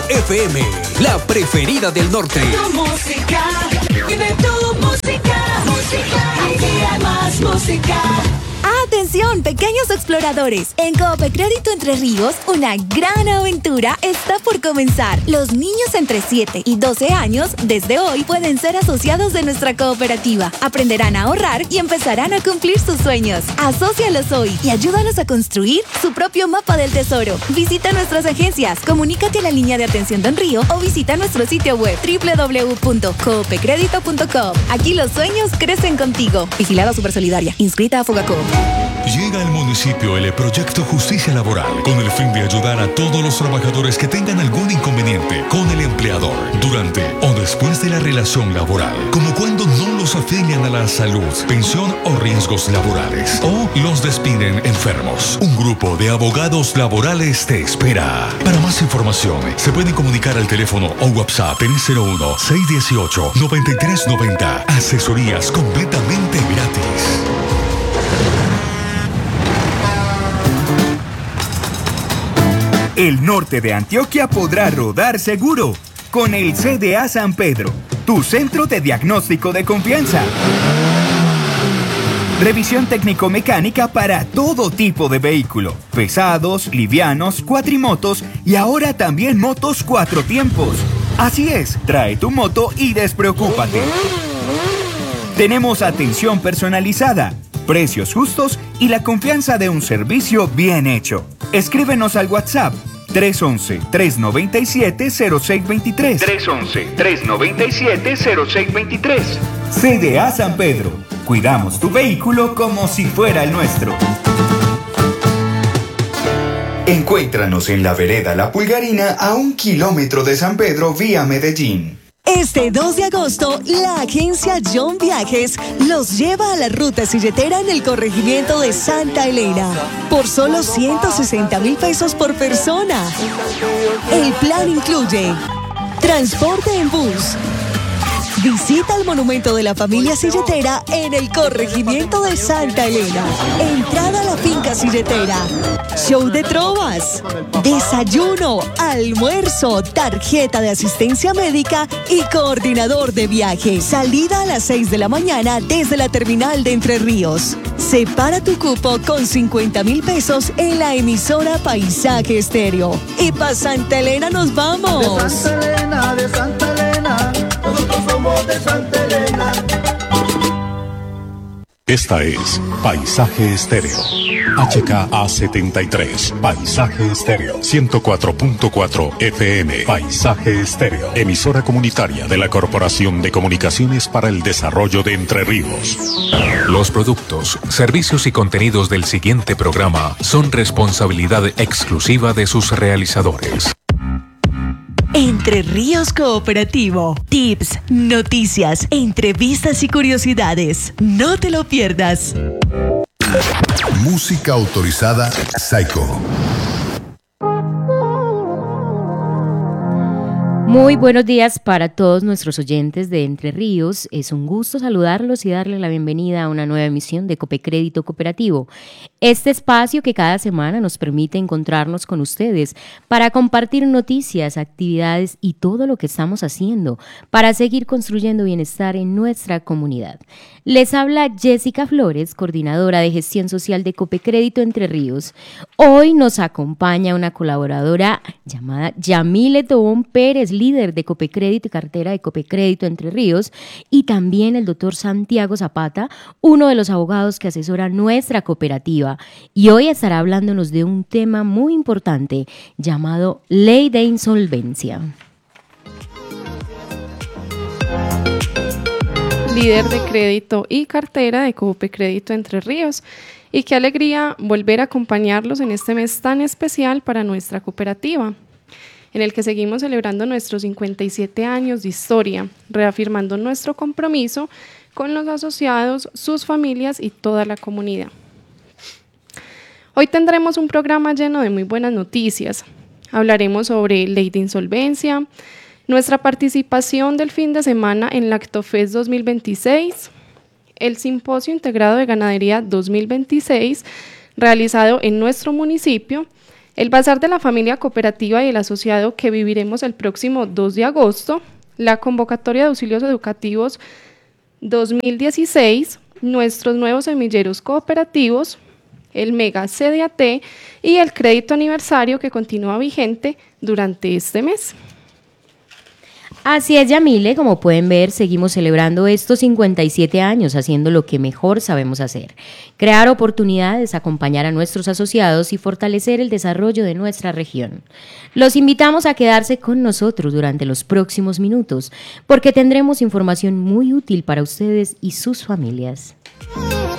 FM, la preferida del norte. Tu música, vive tu música, aquí hay más música. ¡Atención, pequeños exploradores! En Cope Crédito Entre Ríos, una gran aventura está por comenzar. Los niños entre 7 y 12 años, desde hoy, pueden ser asociados de nuestra cooperativa. Aprenderán a ahorrar y empezarán a cumplir sus sueños. Asócialos hoy y ayúdanos a construir su propio mapa del tesoro. Visita nuestras agencias, comunícate a la línea de atención Don Río o visita nuestro sitio web www.coopecredito.com. Aquí los sueños crecen contigo. Vigilada Supersolidaria. Inscrita a Fogacop. Llega al municipio el proyecto Justicia Laboral con el fin de ayudar a todos los trabajadores que tengan algún inconveniente con el empleador durante o después de la relación laboral, como cuando no los afilian a la salud, pensión o riesgos laborales, o los despiden enfermos. Un grupo de abogados laborales te espera. Para más información, se pueden comunicar al teléfono o WhatsApp 301-618-9390. Asesorías completamente gratis. El norte de Antioquia podrá rodar seguro con el CDA San Pedro, tu centro de diagnóstico de confianza. Revisión técnico-mecánica para todo tipo de vehículo, pesados, livianos, cuatrimotos y ahora también motos 4 tiempos. Así es, trae tu moto y despreocúpate. Tenemos atención personalizada, precios justos y la confianza de un servicio bien hecho. Escríbenos al WhatsApp 311-397-0623. 311-397-0623. CDA San Pedro. Cuidamos tu vehículo como si fuera el nuestro. Encuéntranos en la vereda La Pulgarina a 1 kilómetro de San Pedro vía Medellín. Este 2 de agosto, la agencia John Viajes los lleva a la ruta silletera en el corregimiento de Santa Elena por solo 160,000 pesos por persona. El plan incluye transporte en bus, visita al monumento de la familia silletera en el corregimiento de Santa Elena, entrada a la finca silletera, show de trovas, desayuno, almuerzo, tarjeta de asistencia médica y coordinador de viaje. Salida a las 6 de la mañana desde la terminal de Entre Ríos. Separa tu cupo con 50,000 pesos en la emisora Paisaje Estéreo. Y pa' Santa Elena nos vamos. De Santa Elena, de Santa Elena, nosotros somos de Santa Elena. Esta es Paisaje Estéreo. HKA73. Paisaje Estéreo. 104.4 FM. Paisaje Estéreo. Emisora comunitaria de la Corporación de Comunicaciones para el Desarrollo de Entre Ríos. Los productos, servicios y contenidos del siguiente programa son responsabilidad exclusiva de sus realizadores. Entre Ríos Cooperativo. Tips, noticias, entrevistas y curiosidades. No te lo pierdas. Música autorizada Psycho. Muy buenos días para todos nuestros oyentes de Entre Ríos. Es un gusto saludarlos y darles la bienvenida a una nueva emisión de Cope Crédito Cooperativo. Este espacio que cada semana nos permite encontrarnos con ustedes para compartir noticias, actividades y todo lo que estamos haciendo para seguir construyendo bienestar en nuestra comunidad. Les habla Jessica Flores, coordinadora de gestión social de Cope Crédito Entre Ríos. Hoy nos acompaña una colaboradora llamada Yamile Tobón Pérez, líder de Cope Crédito y cartera de Cope Crédito Entre Ríos, y también el doctor Santiago Zapata, uno de los abogados que asesora nuestra cooperativa. Y hoy estará hablándonos de un tema muy importante llamado Ley de Insolvencia. Líder de crédito y cartera de Cope Crédito Entre Ríos. Y qué alegría volver a acompañarlos en este mes tan especial para nuestra cooperativa, en el que seguimos celebrando nuestros 57 años de historia, reafirmando nuestro compromiso con los asociados, sus familias y toda la comunidad. Hoy tendremos un programa lleno de muy buenas noticias. Hablaremos sobre ley de insolvencia, nuestra participación del fin de semana en Lactofest 2026, el Simposio Integrado de Ganadería 2026 realizado en nuestro municipio El Bazar de la Familia Cooperativa y el asociado que viviremos el próximo 2 de agosto, la convocatoria de auxilios educativos 2016, nuestros nuevos semilleros cooperativos, el Mega CDAT y el crédito aniversario que continúa vigente durante este mes. Así es, Yamile, como pueden ver, seguimos celebrando estos 57 años haciendo lo que mejor sabemos hacer, crear oportunidades, acompañar a nuestros asociados y fortalecer el desarrollo de nuestra región. Los invitamos a quedarse con nosotros durante los próximos minutos, porque tendremos información muy útil para ustedes y sus familias.